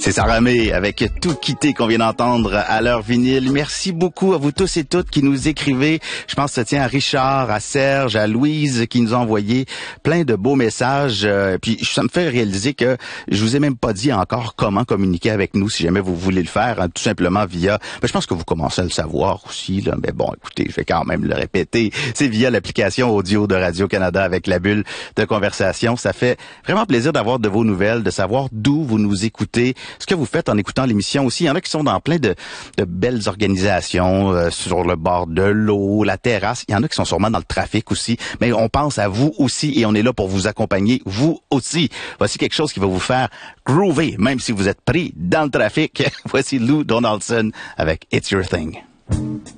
C'est Sarah May avec Tout quitter qu'on vient d'entendre à l'heure vinyle. Merci beaucoup à vous tous et toutes qui nous écrivez. Je pense que ça tient à Richard, à Serge, à Louise qui nous ont envoyé plein de beaux messages. Puis ça me fait réaliser que je vous ai même pas dit encore comment communiquer avec nous si jamais vous voulez le faire, hein, tout simplement via... je pense que vous commencez à le savoir aussi, là, mais bon, écoutez, je vais quand même le répéter. C'est via l'application audio de Radio-Canada avec la bulle de conversation. Ça fait vraiment plaisir d'avoir de vos nouvelles, de savoir d'où vous nous écoutez, ce que vous faites en écoutant l'émission aussi. Il y en a qui sont dans plein de belles organisations, sur le bord de l'eau, la terrasse. Il y en a qui sont sûrement dans le trafic aussi. Mais on pense à vous aussi et on est là pour vous accompagner, vous aussi. Voici quelque chose qui va vous faire groover, même si vous êtes pris dans le trafic. Voici Lou Donaldson avec It's Your Thing.